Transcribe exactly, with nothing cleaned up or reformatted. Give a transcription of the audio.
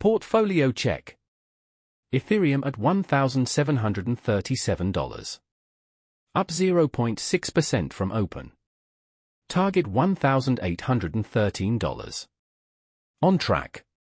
Portfolio check. Ethereum at one thousand seven hundred thirty-seven dollars. Up zero point six percent from open. Target one thousand eight hundred thirteen dollars. On track.